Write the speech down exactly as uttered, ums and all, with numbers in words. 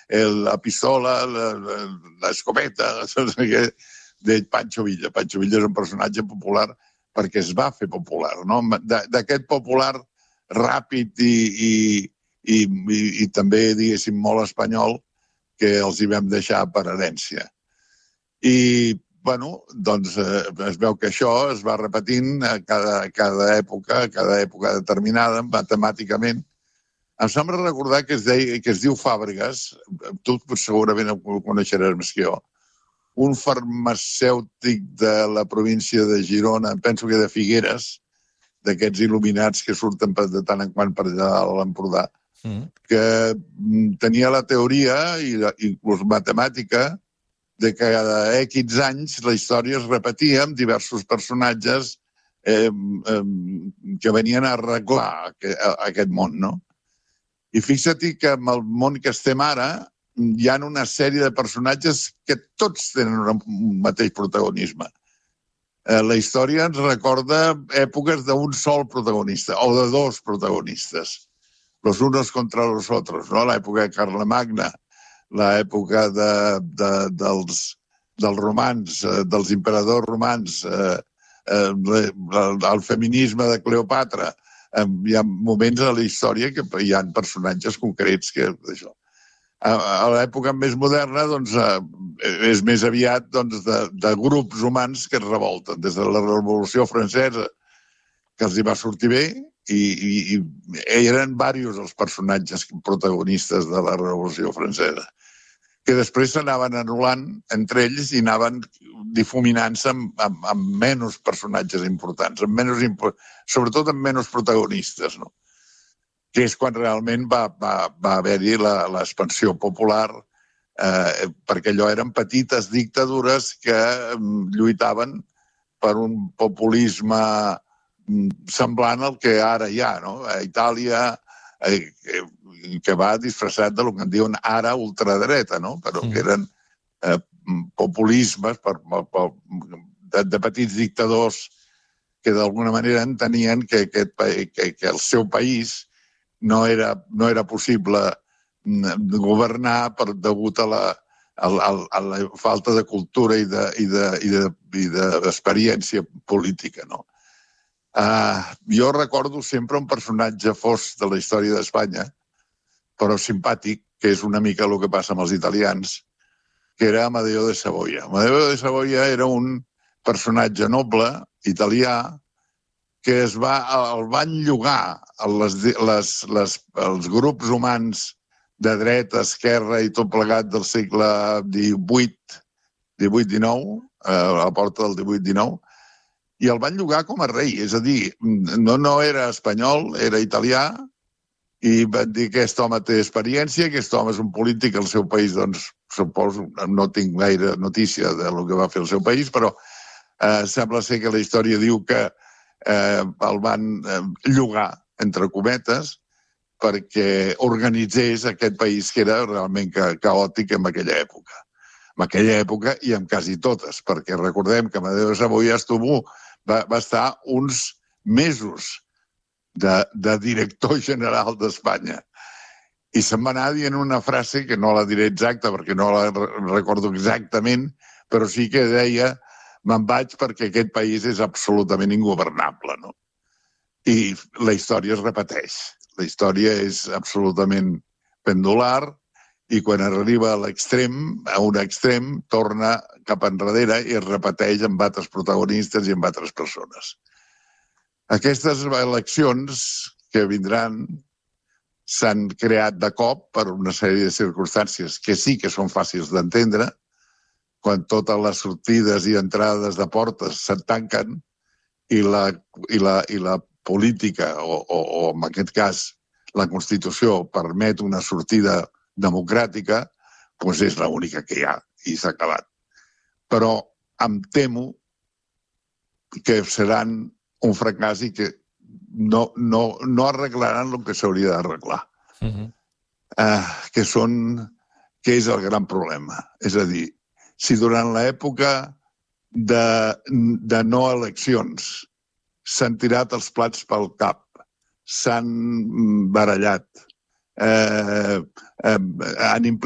la pistola, l'escopeta, de Pancho Villa. Pancho Villa és un personatge popular perquè es va fer popular, no? D'aquest popular ràpid i, i, i, i, i també, diguéssim, molt espanyol que els hi vam deixar per herència. I, bueno, doncs eh, es veu que això es va repetint a cada, cada època, a cada època determinada, matemàticament. Em sembla recordar que es, deia, que es diu Fàbregas, tu segurament ho coneixeràs més que jo, un farmacèutic de la província de Girona, penso que de Figueres, d'aquests il·luminats que surten de tant en quant per allà a l'Empordà, mm. que tenia la teoria, i inclús matemàtica, de que cada X anys la història es repetia amb diversos personatges eh, eh, que venien a arreglar aquest món, no? I fixa't que en el món que estem ara hi ha una sèrie de personatges que tots tenen un mateix protagonisme. Eh, la història ens recorda èpoques d'un sol protagonista, o de dos protagonistes, los unos contra los otros, no? L'època de Carlemagna, l'època de, de, dels, dels romans, eh, dels imperadors romans, eh, eh, el feminisme de Cleopatra. Eh, hi ha moments a la història que hi ha personatges concrets que això. A l'època més moderna doncs, és més aviat doncs, de, de grups humans que es revolten. Des de la Revolució Francesa, que els hi va sortir bé, i, i, i eren diversos els personatges protagonistes de la Revolució Francesa, que després s'anaven anul·lant entre ells i anaven difuminant-se amb, amb, amb menys personatges importants, amb menys, sobretot amb menys protagonistes, no? Que és quan realment va, va, va haver-hi l'expansió popular, eh, perquè allò eren petites dictadures que lluitaven per un populisme semblant al que ara hi ha, no? A Itàlia, eh, que va disfressat del que en diuen ara ultradreta, no? Però que eren eh, populismes per, per, de, de petits dictadors que d'alguna manera entenien que, aquest, que, que el seu país no era, no era possible governar per degut a la, a, a, a la falta de cultura i d'experiència de, i de, i de, política, no? Uh, jo recordo sempre un personatge fos de la història d'Espanya, però simpàtic, que és una mica el que passa amb els italians, que era Amadeo de Savoia. Amadeo de Savoia era un personatge noble, italià, que es va, el van llogar les, les, les, els grups humans de dreta, esquerra i tot plegat del segle divuit, divuit dinou, a la porta del divuit dinou, i el van llogar com a rei. És a dir, no, no era espanyol, era italià, i van dir que aquest home té experiència, que aquest home és un polític, el seu país, doncs, suposo, no tinc gaire notícia del que va fer el seu país, però eh, sembla ser que la història diu que Eh, el van eh, llogar, entre cometes, perquè organitzés aquest país que era realment ca caòtic en aquella època. En aquella època i en quasi totes, perquè recordem que Amadeo de Savoia estuvo, va, va estar uns mesos de, de director general d'Espanya. I se'n va anar dient una frase que no la diré exacta perquè no la recordo exactament, però sí que deia: me'n vaig perquè aquest país és absolutament ingovernable, no? I la història es repeteix. La història és absolutament pendular i quan arriba a l'extrem, a un extrem, torna cap enrere i es repeteix amb altres protagonistes i amb altres persones. Aquestes eleccions que vindran s'han creat de cop per una sèrie de circumstàncies que sí que són fàcils d'entendre, quan totes les sortides i entrades de portes se'n tanquen i la, i la, i la política, o, o, o en aquest cas la Constitució, permet una sortida democràtica, doncs és l'única que hi ha i s'ha acabat. Però em temo que seran un fracàs i que no, no, no arreglaran el que s'hauria d'arreglar. Uh-huh. uh, que són, que és el gran problema. És a dir, si durant l'època de, de no eleccions s'han tirat els plats pel cap, s'han barallat, eh, eh, han